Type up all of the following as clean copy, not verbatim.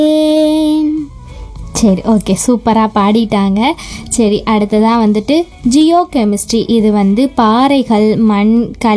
சரி, ஓகே, சூப்பராக பாடிட்டாங்க. சரி, அடுத்ததாக வந்துட்டு ஜியோ கெமிஸ்ட்ரி. இது வந்து பாறைகள், மண்,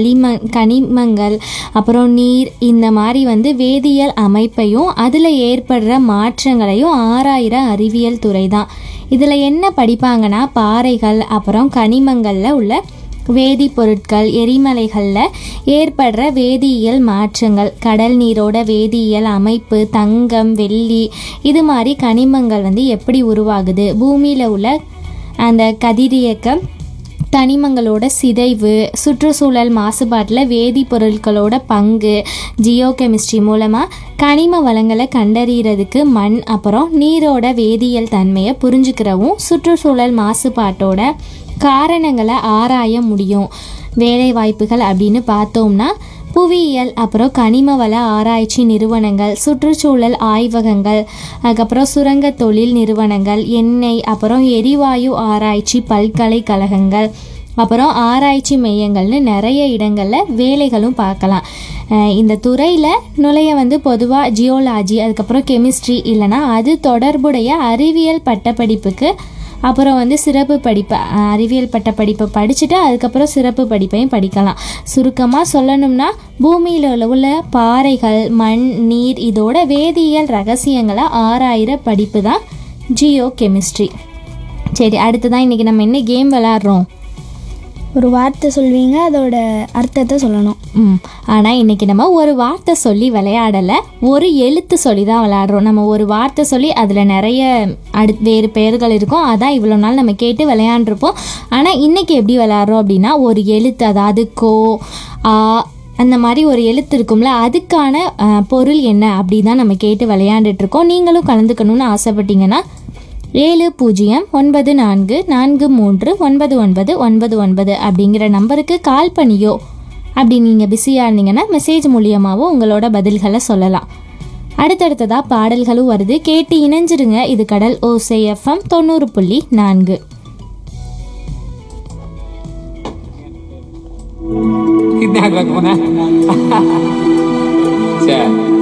கனிமங்கள், அப்புறம் நீர், இந்த மாதிரி வந்து வேதியியல் அமைப்பையும் அதில் ஏற்படுற மாற்றங்களையும் ஆராயிற அறிவியல் துறை தான். இதில் என்ன படிப்பாங்கன்னா, பாறைகள் அப்புறம் கனிமங்களில் உள்ள வேதிப்பொருட்கள், எரிமலைகளில் ஏற்படுற வேதியியல் மாற்றங்கள், கடல் நீரோட வேதியியல் அமைப்பு, தங்கம், வெள்ளி, இது மாதிரி கனிமங்கள் வந்து எப்படி உருவாகுது, பூமியில் உள்ள அந்த கதிரியக்க தனிமங்களோட சிதைவு, சுற்றுச்சூழல் மாசுபாட்டில் வேதிப்பொருட்களோட பங்கு. ஜியோ கெமிஸ்ட்ரி மூலமாக கனிம வளங்களை கண்டறியறதுக்கு மண் அப்புறம் நீரோட வேதியியல் தன்மையை புரிஞ்சுக்கிறவும் சுற்றுச்சூழல் மாசுபாட்டோட காரணங்களை ஆராய முடியும். வேலை வாய்ப்புகள் அப்படின்னு பார்த்தோம்னா, புவியியல் அப்புறம் கனிம வள ஆராய்ச்சி நிறுவனங்கள், சுற்றுச்சூழல் ஆய்வகங்கள், அதுக்கப்புறம் சுரங்க தொழில் நிறுவனங்கள், எண்ணெய் அப்புறம் எரிவாயு ஆராய்ச்சி பல்கலைக்கழகங்கள், அப்புறம் ஆராய்ச்சி மையங்கள்னு நிறைய இடங்களில் வேலைகளும் பார்க்கலாம். இந்த துறையில் நுழைய வந்து பொதுவாக ஜியோலாஜி, அதுக்கப்புறம் கெமிஸ்ட்ரி, இல்லைனா அது தொடர்புடைய அறிவியல் பட்டப்படிப்புக்கு அப்புறம் வந்து சிறப்பு படிப்பு, அறிவியல் பட்டப்படிப்பை படிச்சுட்டு அதுக்கப்புறம் சிறப்பு படிப்பையும் படிக்கலாம். சுருக்கமாக சொல்லணும்னா, பூமியில் உள்ள பாறைகள், மண், நீர், இதோட வேதியியல் ரகசியங்களை ஆராயிற படிப்பு தான் ஜியோ கெமிஸ்ட்ரி. சரி, அடுத்ததான் இன்றைக்கி நம்ம என்ன கேம் விளாட்றோம்? ஒரு வார்த்தை சொல்வீங்க, அதோட அர்த்தத்தை சொல்லணும். ஆனால் இன்றைக்கி நம்ம ஒரு வார்த்தை சொல்லி விளையாடலை, ஒரு எழுத்து சொல்லி தான் விளையாடுறோம். நம்ம ஒரு வார்த்தை சொல்லி அதில் நிறைய வேறு பெயர்கள் இருக்கும், அதான் இவ்வளோ நாள் நம்ம கேட்டு விளையாண்டுருப்போம். ஆனால் இன்றைக்கி எப்படி விளையாடுறோம் அப்படின்னா, ஒரு எழுத்து, அதாவது கோ, ஆ, அந்த மாதிரி ஒரு எழுத்து இருக்கும்ல, அதுக்கான பொருள் என்ன அப்படி தான் நம்ம கேட்டு விளையாண்டுட்ருக்கோம். நீங்களும் கலந்துக்கணும்னு ஆசைப்பட்டீங்கன்னா 7004439999 அப்படிங்கிற நம்பருக்கு கால் பண்ணியோ, அப்படி நீங்கள் பிஸியாக இருந்தீங்கன்னா மெசேஜ் மூலியமாகவோ உங்களோட பதில்களை சொல்லலாம். அடுத்தடுத்ததாக பாடல்களும் வருது, கேட்டு இணைஞ்சிருங்க. இது கடல் ஓசை FM 90.4. कितने हाथ रखो ना